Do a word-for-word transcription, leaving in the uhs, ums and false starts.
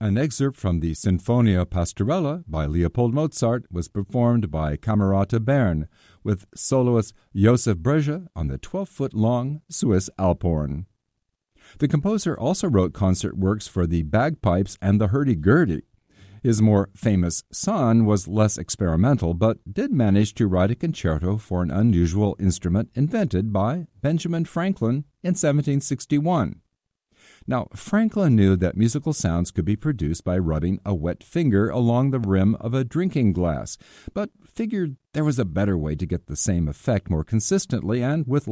An excerpt from the Sinfonia Pastorella by Leopold Mozart was performed by Camerata Bern with soloist Joseph Breja on the twelve-foot-long Swiss Alphorn. The composer also wrote concert works for the bagpipes and the hurdy-gurdy. His more famous son was less experimental, but did manage to write a concerto for an unusual instrument invented by Benjamin Franklin in seventeen sixty-one. Now, Franklin knew that musical sounds could be produced by rubbing a wet finger along the rim of a drinking glass, but figured there was a better way to get the same effect more consistently and with